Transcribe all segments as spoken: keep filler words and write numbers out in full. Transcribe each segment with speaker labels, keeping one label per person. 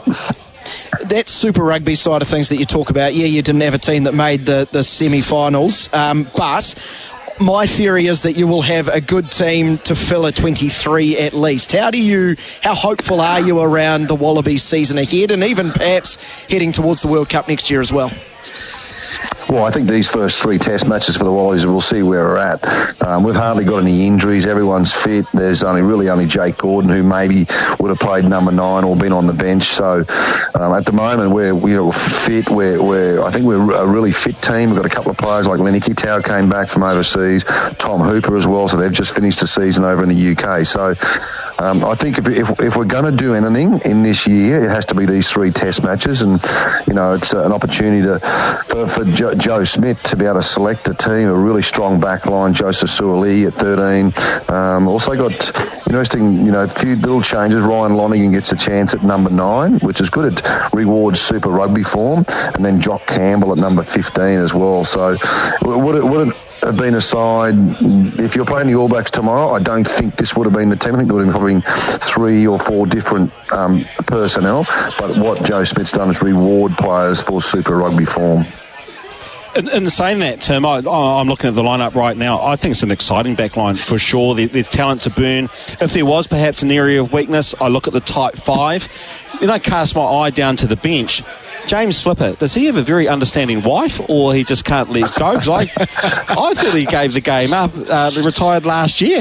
Speaker 1: That Super Rugby side of things that you talk about, yeah, you didn't have a team that made the, the semi-finals, um, but my theory is that you will have a good team to fill a twenty-three at least. How do you, how hopeful are you around the Wallabies season ahead, and even perhaps heading towards the World Cup next year as well?
Speaker 2: Well, I think these first three test matches for the Wallabies, we'll see where we're at. Um, we've hardly got any injuries. Everyone's fit. There's only really only Jake Gordon, who maybe would have played number nine or been on the bench. So um, at the moment, we're, we're fit. We're, we're, I think we're a really fit team. We've got a couple of players like Lenny Kitau came back from overseas, Tom Hooper as well. So they've just finished the season over in the U K. So um, I think if, if, if we're going to do anything in this year, it has to be these three test matches. And, you know, it's an opportunity to for, for Joe, Joe Smith to be able to select a team, a really strong back line. Joseph Suoli at thirteen. Um, also got interesting, you know, a few little changes. Ryan Lonergan gets a chance at number nine, which is good at rewards Super Rugby form. And then Jock Campbell at number fifteen as well. So would it, would it have been a side, if you're playing the All Blacks tomorrow, I don't think this would have been the team. I think there would have been probably three or four different um, personnel. But what Joe Smith's done is reward players for Super Rugby form.
Speaker 3: In, in saying that, Tim, I, I'm looking at the lineup right now. I think it's an exciting backline for sure. There, there's talent to burn. If there was perhaps an area of weakness, I look at the tight five. Then I cast my eye down to the bench. James Slipper, does he have a very understanding wife, or he just can't let go? Because I, I thought he gave the game up. Uh, he retired last year.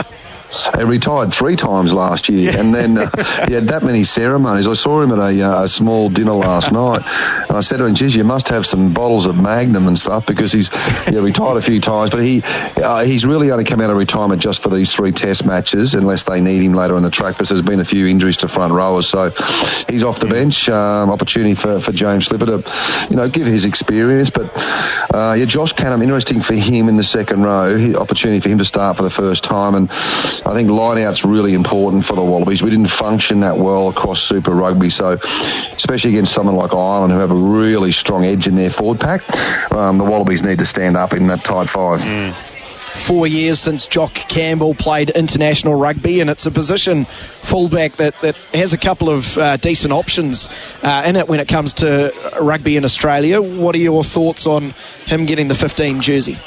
Speaker 2: He retired three times last year, yeah. And then uh, he had that many ceremonies. I saw him at a, uh, a small dinner last night, and I said to him, geez, you must have some bottles of Magnum and stuff, because he's yeah, retired a few times, but he uh, he's really only come out of retirement just for these three test matches, unless they need him later in the track, because there's been a few injuries to front rowers, so he's off the bench. Um, opportunity for, for James Slipper to, you know, give his experience, but uh, yeah, Josh Canham, interesting for him in the second row, he, opportunity for him to start for the first time, and I think line-out's really important for the Wallabies. We didn't function that well across Super Rugby, so especially against someone like Ireland, who have a really strong edge in their forward pack, um, the Wallabies need to stand up in that tight five.
Speaker 1: Mm. Four years since Jock Campbell played international rugby, and it's a position, fullback, that, that has a couple of uh, decent options uh, in it when it comes to rugby in Australia. What are your thoughts on him getting the fifteen jersey?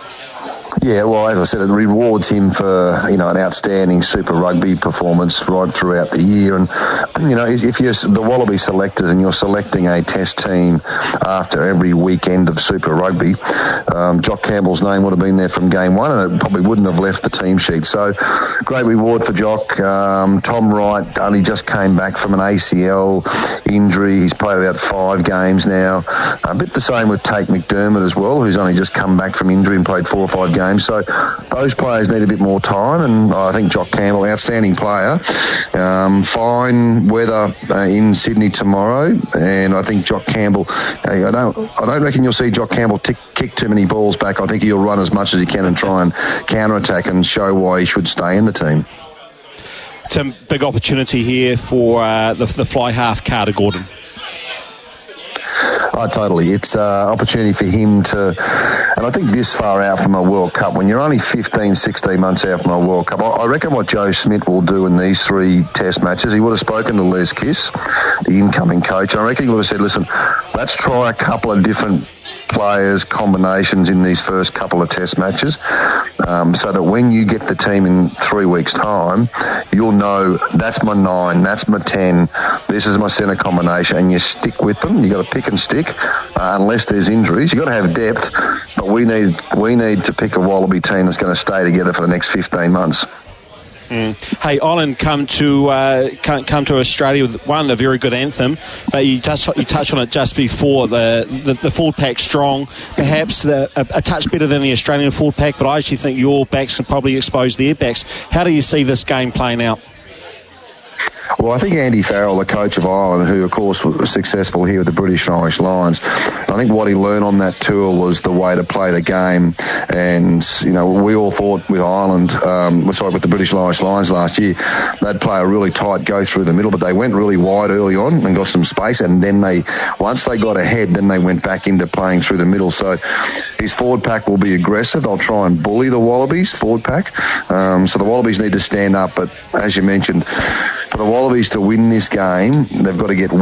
Speaker 2: Yeah, well, as I said, it rewards him for, you know, an outstanding Super Rugby performance right throughout the year. And, you know, if you're the Wallaby selectors and you're selecting a test team after every weekend of Super Rugby, um, Jock Campbell's name would have been there from game one, and it probably wouldn't have left the team sheet. So, great reward for Jock. Um, Tom Wright only just came back from an A C L injury. He's played about five games now. A bit the same with Tate McDermott as well, who's only just come back from injury and played four or five games. So those players need a bit more time, and I think Jock Campbell, outstanding player. Um, fine weather uh, in Sydney tomorrow, and I think Jock Campbell, I don't, I don't reckon you'll see Jock Campbell tick, kick too many balls back. I think he'll run as much as he can and try and counter-attack and show why he should stay in the team.
Speaker 3: Tim, big opportunity here for uh, the, the fly half, Carter Gordon.
Speaker 2: Oh, totally. It's an uh, opportunity for him to, and I think this far out from a World Cup, when you're only fifteen, sixteen months out from a World Cup, I, I reckon what Joe Smith will do in these three test matches, he would have spoken to Les Kiss, the incoming coach. I reckon he would have said, listen, let's try a couple of different players, combinations in these first couple of test matches, um, so that when you get the team in three weeks' time, you'll know that's my nine, that's my ten, this is my centre combination, and you stick with them. You've got to pick and stick, uh, unless there's injuries. You've got to have depth, but we need we need to pick a Wallaby team that's going to stay together for the next fifteen months.
Speaker 3: Mm. Hey, Ireland come to uh, come, come to Australia with one a very good anthem, but you touched you touched on it just before, the the, the forward pack strong, perhaps the, a, a touch better than the Australian forward pack, but I actually think your backs can probably expose their backs. How do you see this game playing out?
Speaker 2: Well, I think Andy Farrell, the coach of Ireland, who of course was successful here with the British and Irish Lions, I think what he learned on that tour was the way to play the game. And, you know, we all thought with Ireland, um, sorry, with the British and Irish Lions last year, they'd play a really tight go through the middle, but they went really wide early on and got some space, and then they, once they got ahead, then they went back into playing through the middle. So his forward pack will be aggressive. They'll try and bully the Wallabies forward pack. Um, so the Wallabies need to stand up, but as you mentioned, for the Wallabies to win this game, they've got to get